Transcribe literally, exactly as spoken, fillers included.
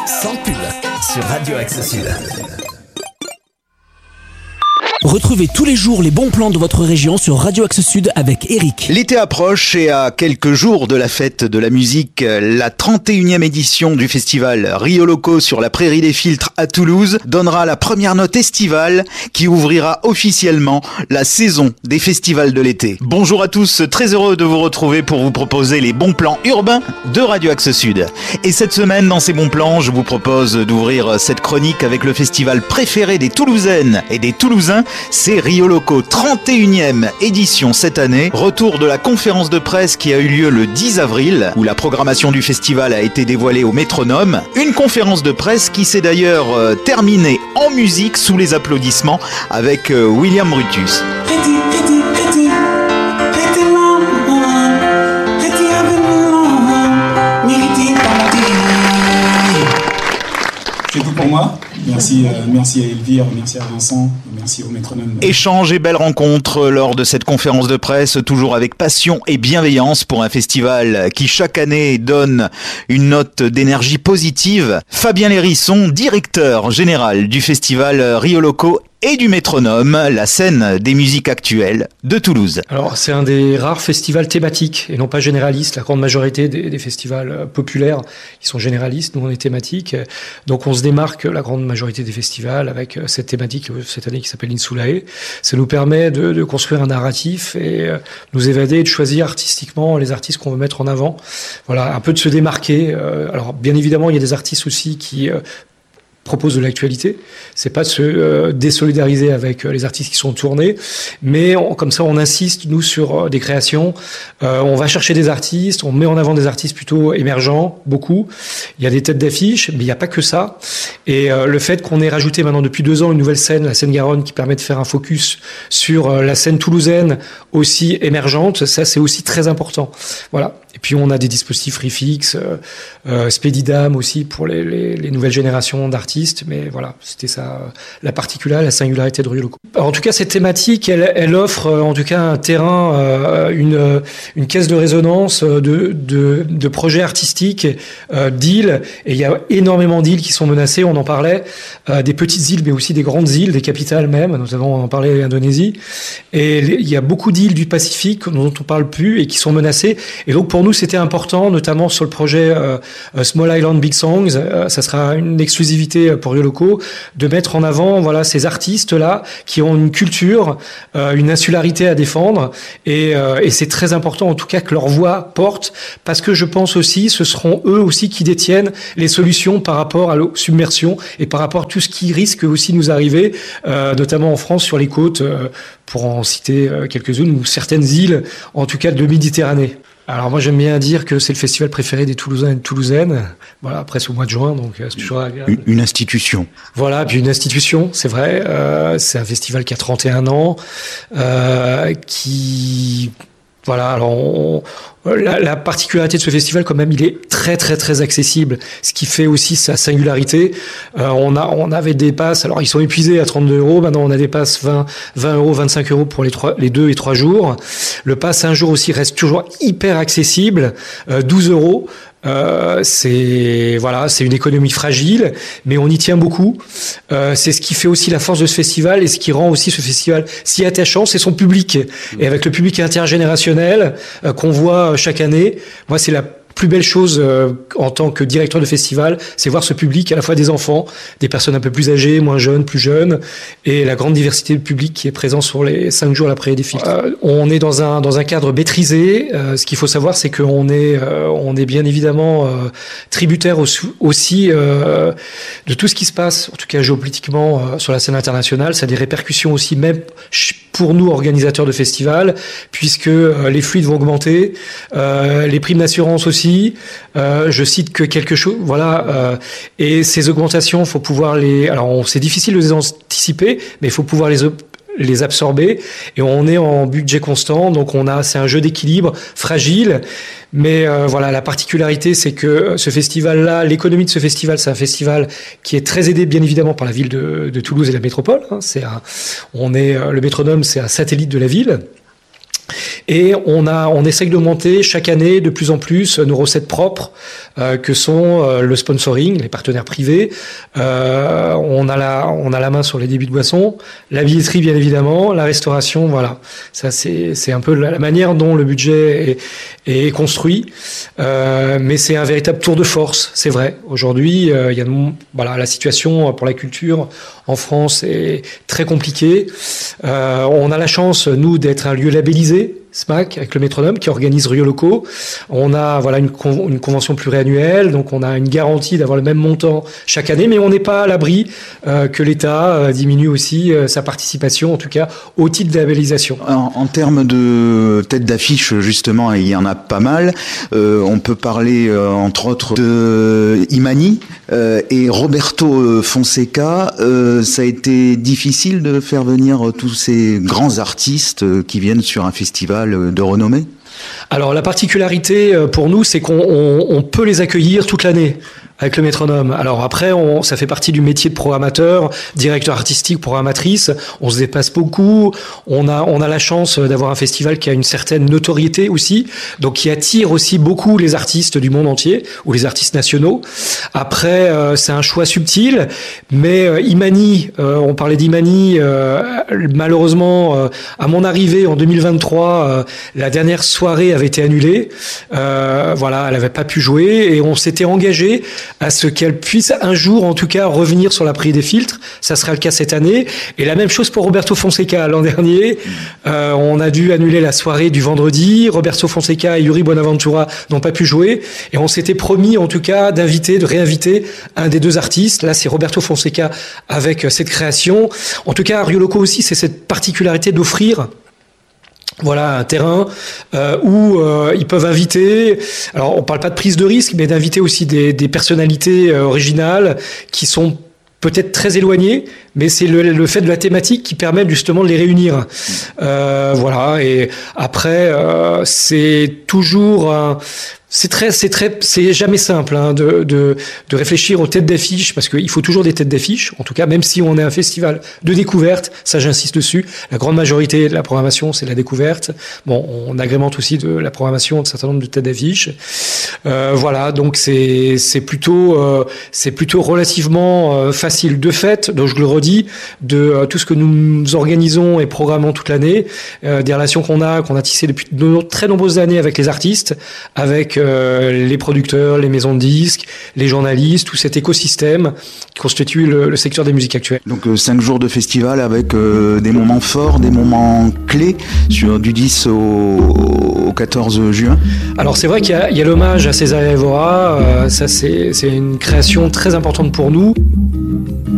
Sans pub sur Radio Axe Sud. Retrouvez tous les jours les bons plans de votre région sur Radio Axe Sud avec Eric. L'été approche et à quelques jours de la fête de la musique, la trente et unième édition du festival Rio Loco sur la Prairie des Filtres à Toulouse donnera la première note estivale qui ouvrira officiellement la saison des festivals de l'été. Bonjour à tous, très heureux de vous retrouver pour vous proposer les bons plans urbains de Radio Axe Sud. Et cette semaine, dans ces bons plans, je vous propose d'ouvrir cette chronique avec le festival préféré des Toulousaines et des Toulousains. C'est Rio Loco, trente et unième édition cette année. Retour de la conférence de presse qui a eu lieu le dix avril, où la programmation du festival a été dévoilée au métronome. Une conférence de presse qui s'est d'ailleurs euh, terminée en musique sous les applaudissements avec euh, William Brutus. C'est tout pour moi. Merci, euh, merci à Elvire, merci à Vincent, merci au métronome. Échange et belles rencontres lors de cette conférence de presse, toujours avec passion et bienveillance pour un festival qui chaque année donne une note d'énergie positive. Fabien Lérisson, directeur général du festival Rio Loco et du métronome, la scène des musiques actuelles de Toulouse. Alors c'est un des rares festivals thématiques et non pas généralistes. La grande majorité des, des festivals populaires qui sont généralistes, nous on est thématiques. Donc on se démarque la grande majorité des festivals avec cette thématique cette année qui s'appelle Insulae. Ça nous permet de, de construire un narratif et nous évader et de choisir artistiquement les artistes qu'on veut mettre en avant. Voilà, un peu de se démarquer. Alors bien évidemment il y a des artistes aussi qui propose de l'actualité, c'est pas de se euh, désolidariser avec euh, les artistes qui sont tournés, mais on, comme ça on insiste nous sur euh, des créations, euh, on va chercher des artistes, on met en avant des artistes plutôt émergents, beaucoup, il y a des têtes d'affiche, mais il n'y a pas que ça, et euh, le fait qu'on ait rajouté maintenant depuis deux ans une nouvelle scène, la Seine-Garonne, qui permet de faire un focus sur euh, la scène toulousaine aussi émergente, ça c'est aussi très important, voilà. Et puis on a des dispositifs Refix, euh, euh, Spedidam aussi pour les, les, les nouvelles générations d'artistes, mais voilà, c'était ça la particularité, la singularité de Rio Loco. En tout cas, cette thématique, elle, elle offre en tout cas un terrain, euh, une, une caisse de résonance de, de, de projets artistiques, euh, d'îles, et il y a énormément d'îles qui sont menacées, on en parlait, euh, des petites îles, mais aussi des grandes îles, des capitales même, nous avons en parlé l'Indonésie, et il y a beaucoup d'îles du Pacifique dont on parle plus et qui sont menacées, et donc pour nous, c'était important, notamment sur le projet euh, Small Island Big Songs. Euh, ça sera une exclusivité pour Rio Loco de mettre en avant, voilà, ces artistes-là qui ont une culture, euh, une insularité à défendre, et, euh, et c'est très important, en tout cas, que leur voix porte, parce que je pense aussi, ce seront eux aussi qui détiennent les solutions par rapport à la submersion et par rapport à tout ce qui risque aussi de nous arriver, euh, notamment en France sur les côtes, euh, pour en citer euh, quelques-unes ou certaines îles, en tout cas de Méditerranée. Alors moi j'aime bien dire que c'est le festival préféré des Toulousains et des Toulousaines. Voilà, après c'est au mois de juin, donc c'est toujours agréable. Une, une institution. Voilà, puis une institution, c'est vrai. Euh, c'est un festival qui a trente et un ans, euh, qui... Voilà, alors on, la, la particularité de ce festival, quand même, il est très très très accessible, ce qui fait aussi sa singularité. Euh, on a on avait des passes, alors ils sont épuisés à trente-deux euros, maintenant on a des passes vingt, vingt euros, vingt-cinq euros pour les trois, les deux et trois jours. Le pass un jour aussi reste toujours hyper accessible, euh, douze euros. Euh, c'est voilà, c'est une économie fragile, mais on y tient beaucoup. Euh, c'est ce qui fait aussi la force de ce festival et ce qui rend aussi ce festival si attachant, c'est son public. Et avec le public intergénérationnel euh, qu'on voit chaque année, moi c'est la plus belle chose euh, en tant que directeur de festival, c'est voir ce public, à la fois des enfants, des personnes un peu plus âgées, moins jeunes, plus jeunes, et la grande diversité de public qui est présent sur les cinq jours après des filtres. Euh, on est dans un dans un cadre maîtrisé. Euh, ce qu'il faut savoir, c'est qu'on est euh, on est bien évidemment euh, tributaire aussi, aussi euh, de tout ce qui se passe, en tout cas géopolitiquement euh, sur la scène internationale. Ça a des répercussions aussi même pour nous organisateurs de festivals, puisque euh, les fluides vont augmenter, euh, les primes d'assurance aussi. Euh, je cite que quelque chose, voilà, euh, et ces augmentations, faut pouvoir les, alors on, c'est difficile de les anticiper, mais il faut pouvoir les les absorber, et on est en budget constant, donc on a, c'est un jeu d'équilibre fragile, mais euh, voilà, la particularité, c'est que ce festival-là, l'économie de ce festival, c'est un festival qui est très aidé, bien évidemment, par la ville de, de Toulouse et la métropole. Hein, c'est un, on est, le métronome, c'est un satellite de la ville. Et on a, on essaye d'augmenter chaque année de plus en plus nos recettes propres, euh, que sont euh, le sponsoring, les partenaires privés. Euh, on a la, on a la main sur les débits de boissons, la billetterie bien évidemment, la restauration. Voilà, ça c'est, c'est un peu la, la manière dont le budget est, est construit. Euh, mais c'est un véritable tour de force, c'est vrai. Aujourd'hui, euh, il y a, voilà, la situation pour la culture en France est très compliquée. Euh, on a la chance, nous, d'être un lieu labellisé, S M A C, avec le Métronome, qui organise Rio Locaux. On a voilà une, con, une convention pluriannuelle, donc on a une garantie d'avoir le même montant chaque année, mais on n'est pas à l'abri euh, que l'État euh, diminue aussi euh, sa participation, en tout cas au titre de labellisation. En, en termes de tête d'affiche, justement, il y en a pas mal. Euh, on peut parler, euh, entre autres, de Imani euh, et Roberto Fonseca. Euh, ça a été difficile de faire venir tous ces grands artistes qui viennent sur un festival de renommée? Alors la particularité pour nous, c'est qu'on on, on peut les accueillir toute l'année avec le Métronome. Alors après, on, ça fait partie du métier de programmateur, directeur artistique, programmatrice. On se dépasse beaucoup. On a, on a la chance d'avoir un festival qui a une certaine notoriété aussi, donc qui attire aussi beaucoup les artistes du monde entier ou les artistes nationaux. Après, euh, c'est un choix subtil, mais euh, Imani, euh, on parlait d'Imani. Euh, malheureusement, euh, à mon arrivée en deux mille vingt-trois, euh, la dernière soirée avait été annulée. Euh, voilà, elle n'avait pas pu jouer et on s'était engagé à ce qu'elle puisse un jour, en tout cas, revenir sur la prairie des filtres. Ça sera le cas cette année. Et la même chose pour Roberto Fonseca. L'an dernier, euh, on a dû annuler la soirée du vendredi. Roberto Fonseca et Yuri Bonaventura n'ont pas pu jouer. Et on s'était promis, en tout cas, d'inviter, de réinviter un des deux artistes. Là, c'est Roberto Fonseca avec cette création. En tout cas, à Rio Locaux aussi, c'est cette particularité d'offrir voilà un terrain euh, où euh, ils peuvent inviter. Alors on parle pas de prise de risque, mais d'inviter aussi des, des personnalités euh, originales qui sont peut-être très éloignées, mais c'est le, le fait de la thématique qui permet justement de les réunir. Euh, voilà. Et après, euh, c'est toujours un C'est très, c'est très, c'est jamais simple hein, de, de, de réfléchir aux têtes d'affiche parce qu'il faut toujours des têtes d'affiche. En tout cas, même si on est un festival de découverte, ça j'insiste dessus. La grande majorité de la programmation, c'est la découverte. Bon, on agrémente aussi de la programmation d'un certain nombre de têtes d'affiche. Euh, voilà, donc c'est, c'est plutôt, euh, c'est plutôt relativement euh, facile de fait. Donc je le redis, de euh, tout ce que nous organisons et programmons toute l'année, euh, des relations qu'on a, qu'on a tissées depuis de très nombreuses années avec les artistes, avec Euh, les producteurs, les maisons de disques, les journalistes, tout cet écosystème qui constitue le, le secteur des musiques actuelles. Donc euh, cinq jours de festival avec euh, des moments forts, des moments clés sur du dix au, au quatorze juin. Alors c'est vrai qu'il y a, il y a l'hommage à César Évora, euh, ça c'est, c'est une création très importante pour nous.